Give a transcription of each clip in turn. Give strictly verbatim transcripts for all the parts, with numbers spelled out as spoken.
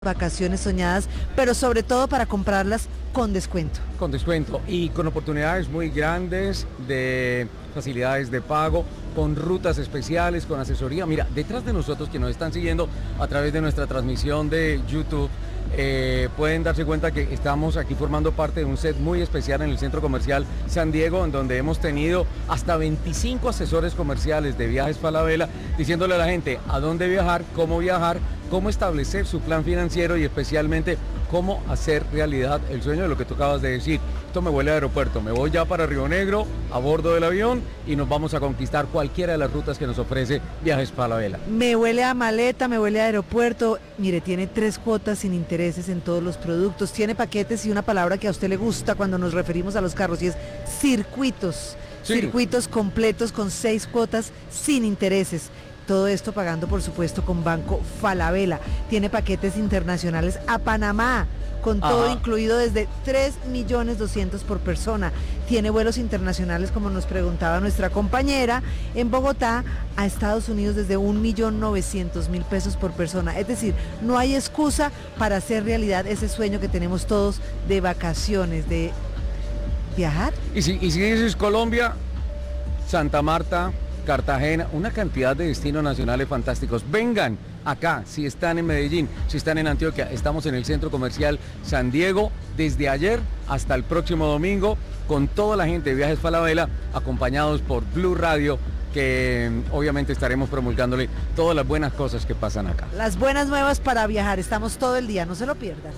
Vacaciones soñadas, pero sobre todo para comprarlas con descuento. Con descuento y con oportunidades muy grandes de facilidades de pago, con rutas especiales, con asesoría. Mira, detrás de nosotros que nos están siguiendo a través de nuestra transmisión de YouTube, eh, pueden darse cuenta que estamos aquí formando parte de un set muy especial en el Centro Comercial San Diego, en donde hemos tenido hasta veinticinco asesores comerciales de Viajes Falabella, diciéndole a la gente a dónde viajar, cómo viajar, cómo establecer su plan financiero y especialmente cómo hacer realidad el sueño de lo que tú acabas de decir. Esto me huele a aeropuerto, me voy ya para Río Negro a bordo del avión y nos vamos a conquistar cualquiera de las rutas que nos ofrece Viajes Falabella. Me huele a maleta, me huele a aeropuerto. Mire, tiene tres cuotas sin intereses en todos los productos, tiene paquetes y una palabra que a usted le gusta cuando nos referimos a los carros y es circuitos. Sí. Circuitos completos con seis cuotas sin intereses. Todo esto pagando, por supuesto, con Banco Falabella. Tiene paquetes internacionales a Panamá, con todo Ajá. incluido desde tres millones doscientos por persona. Tiene vuelos internacionales, como nos preguntaba nuestra compañera, en Bogotá a Estados Unidos desde un millón novecientos mil pesos por persona. Es decir, no hay excusa para hacer realidad ese sueño que tenemos todos de vacaciones, de viajar. Y si, y si dices Colombia, Santa Marta, Cartagena, una cantidad de destinos nacionales fantásticos. Vengan acá, si están en Medellín, si están en Antioquia, estamos en el Centro Comercial San Diego desde ayer hasta el próximo domingo con toda la gente de Viajes Falabella, acompañados por Blue Radio, que obviamente estaremos promulgándole todas las buenas cosas que pasan acá. Las buenas nuevas para viajar, estamos todo el día, no se lo pierdan.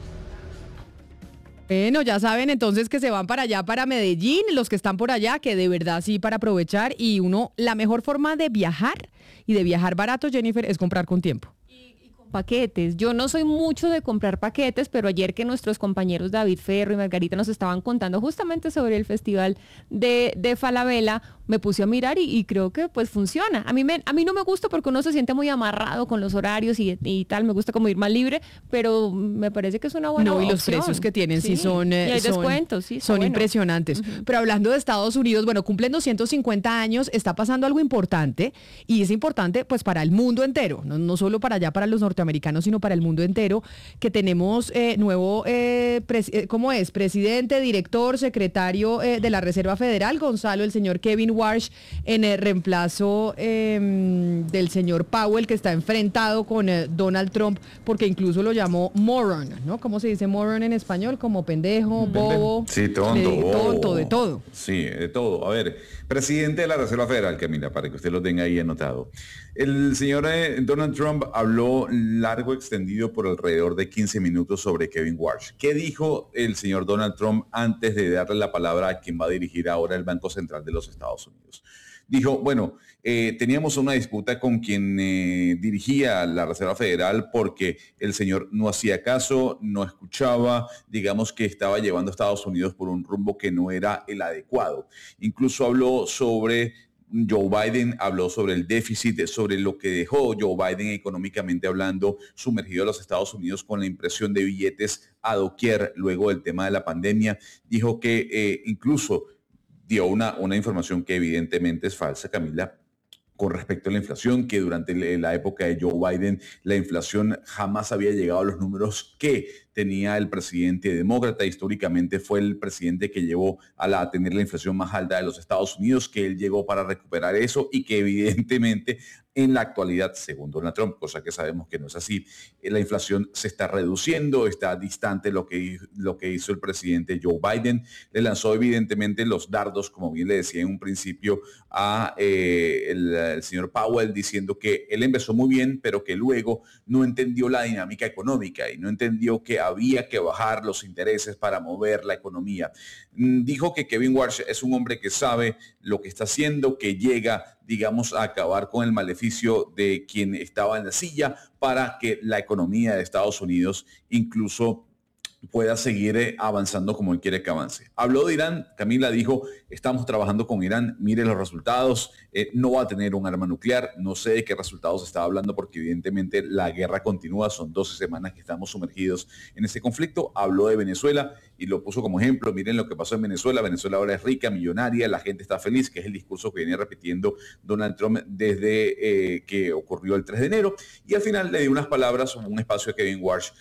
Bueno, ya saben entonces que se van para allá, para Medellín, los que están por allá, que de verdad sí para aprovechar y uno, la mejor forma de viajar y de viajar barato, Jennifer, es comprar con tiempo. Paquetes. Yo no soy mucho de comprar paquetes, pero ayer que nuestros compañeros David Ferro y Margarita nos estaban contando justamente sobre el festival de, de Falabella, me puse a mirar y, y creo que pues funciona. A mí, me, a mí no me gusta porque uno se siente muy amarrado con los horarios y, y tal, me gusta como ir más libre, pero me parece que es una buena opción. No, y los precios que tienen sí, sí son, eh, y hay son, descuentos, sí, son bueno. impresionantes. Uh-huh. Pero hablando de Estados Unidos, bueno, cumplen doscientos cincuenta años, está pasando algo importante y es importante pues para el mundo entero, no, no solo para allá, para los norteamericanos, sino para el mundo entero, que tenemos eh, nuevo, eh, pres- eh, ¿cómo es? Presidente, director, secretario eh, de la Reserva Federal, Gonzalo, el señor Kevin Warsh, en el reemplazo eh, del señor Powell, que está enfrentado con eh, Donald Trump, porque incluso lo llamó moron, ¿no? ¿Cómo se dice moron en español? Como pendejo, bobo. Sí, tonto, de, bobo. tonto, de todo. Sí, de todo. A ver, presidente de la Reserva Federal, que mira, para que usted lo tenga ahí anotado. El señor eh, Donald Trump habló largo, extendido por alrededor de quince minutos sobre Kevin Warsh. ¿Qué dijo el señor Donald Trump antes de darle la palabra a quien va a dirigir ahora el Banco Central de los Estados Unidos? Dijo, bueno, eh, teníamos una disputa con quien eh, dirigía la Reserva Federal porque el señor no hacía caso, no escuchaba, digamos que estaba llevando a Estados Unidos por un rumbo que no era el adecuado. Incluso habló sobre Joe Biden, habló sobre el déficit, sobre lo que dejó Joe Biden económicamente hablando, sumergido a los Estados Unidos con la impresión de billetes a doquier luego del tema de la pandemia. Dijo que eh, incluso dio una, una información que evidentemente es falsa, Camila, con respecto a la inflación, que durante la época de Joe Biden la inflación jamás había llegado a los números que tenía el presidente demócrata. Históricamente fue el presidente que llevó a, la, a tener la inflación más alta de los Estados Unidos, que él llegó para recuperar eso y que evidentemente en la actualidad, según Donald Trump, cosa que sabemos que no es así, la inflación se está reduciendo, está distante lo que, lo que hizo el presidente Joe Biden. Le lanzó evidentemente los dardos, como bien le decía en un principio, a eh, el, el señor Powell, diciendo que él empezó muy bien, pero que luego no entendió la dinámica económica y no entendió que había que bajar los intereses para mover la economía. Dijo que Kevin Warsh es un hombre que sabe lo que está haciendo, que llega, digamos, a acabar con el maleficio de quien estaba en la silla para que la economía de Estados Unidos incluso pueda seguir eh, avanzando como él quiere que avance. Habló de Irán, Camila dijo, estamos trabajando con Irán, mire los resultados, eh, no va a tener un arma nuclear, no sé de qué resultados está hablando porque evidentemente la guerra continúa, son doce semanas que estamos sumergidos en ese conflicto. Habló de Venezuela y lo puso como ejemplo, miren lo que pasó en Venezuela, Venezuela ahora es rica, millonaria, la gente está feliz, que es el discurso que viene repitiendo Donald Trump desde eh, que ocurrió el tres de enero, y al final le dio unas palabras, un espacio a Kevin Warsh